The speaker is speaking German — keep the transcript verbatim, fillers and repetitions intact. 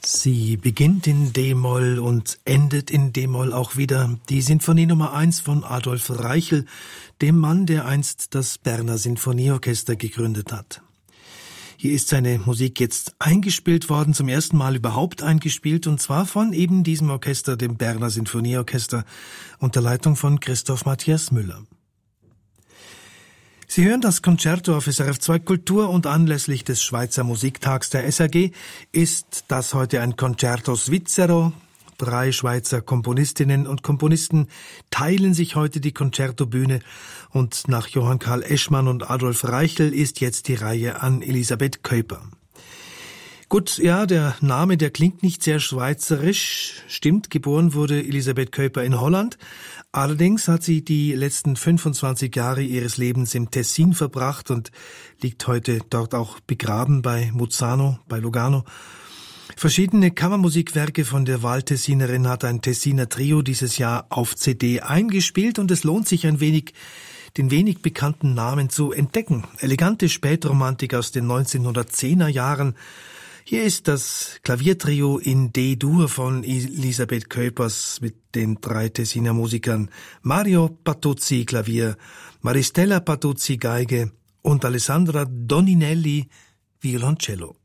Sie beginnt in D-Moll und endet in D-Moll auch wieder. Die Sinfonie Nummer eins von Adolf Reichel, dem Mann, der einst das Berner Sinfonieorchester gegründet hat. Hier ist seine Musik jetzt eingespielt worden, zum ersten Mal überhaupt eingespielt, und zwar von eben diesem Orchester, dem Berner Sinfonieorchester, unter Leitung von Christoph Matthias Müller. Sie hören das Concerto auf S R F zwei Kultur, und anlässlich des Schweizer Musiktags der S R G ist das heute ein Concerto Svizzero. Drei Schweizer Komponistinnen und Komponisten teilen sich heute die Concertobühne, und nach Johann Karl Eschmann und Adolf Reichel ist jetzt die Reihe an Elisabeth Kuyper. Gut, ja, der Name, der klingt nicht sehr schweizerisch. Stimmt, geboren wurde Elisabeth Kuyper in Holland. Allerdings hat sie die letzten fünfundzwanzig Jahre ihres Lebens im Tessin verbracht und liegt heute dort auch begraben bei Muzzano, bei Lugano. Verschiedene Kammermusikwerke von der Wahltessinerin hat ein Tessiner Trio dieses Jahr auf C D eingespielt, und es lohnt sich ein wenig, den wenig bekannten Namen zu entdecken. Elegante Spätromantik aus den neunzehnhundertzehner Jahren. Hier ist das Klaviertrio in D-Dur von Elisabeth Kuypers mit den drei Tessiner Musikern Mario Patuzzi Klavier, Maristella Patuzzi Geige und Alessandra Doninelli Violoncello.